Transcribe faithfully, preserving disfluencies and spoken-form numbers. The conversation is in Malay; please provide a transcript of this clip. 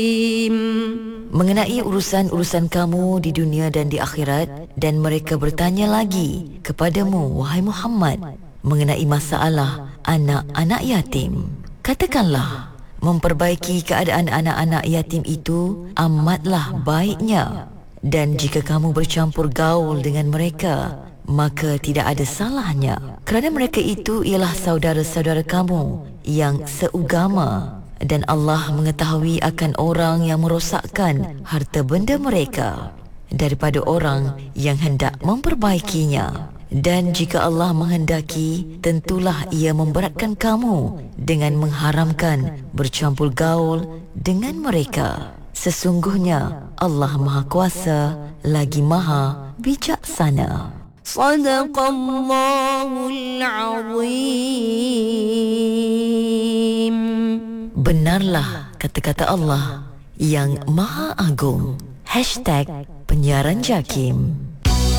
mengenai urusan-urusan kamu di dunia dan di akhirat, dan mereka bertanya lagi kepadamu, wahai Muhammad, mengenai masalah anak-anak yatim. Katakanlah, memperbaiki keadaan anak-anak yatim itu amatlah baiknya, dan jika kamu bercampur gaul dengan mereka, maka tidak ada salahnya, kerana mereka itu ialah saudara-saudara kamu yang seugama, dan Allah mengetahui akan orang yang merosakkan harta benda mereka daripada orang yang hendak memperbaikinya. Dan jika Allah menghendaki, tentulah Ia memberatkan kamu dengan mengharamkan bercampur gaul dengan mereka. Sesungguhnya Allah Maha Kuasa lagi Maha Bijaksana. Sadaqallahul Azim. Benarlah kata-kata Allah yang Maha Agung. Hashtag Penyiaran Jakim.